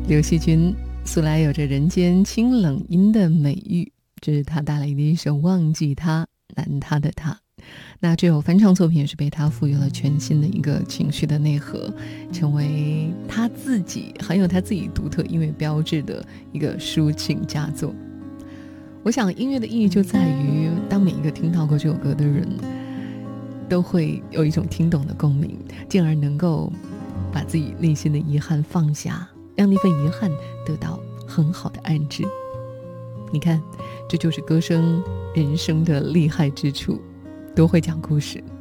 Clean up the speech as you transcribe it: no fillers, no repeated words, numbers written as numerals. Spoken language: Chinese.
刘惜君素来有着人间清冷音的美誉，这是他带来的一首《忘记他》，难他的他。那这首翻唱作品也是被他赋予了全新的一个情绪的内核，成为他自己很有他自己独特音乐标志的一个抒情佳作。我想音乐的意义就在于，当每一个听到过这首歌的人都会有一种听懂的共鸣，进而能够把自己内心的遗憾放下，让那份遗憾得到很好的安置。你看，这就是歌声人生的厉害之处，多会讲故事。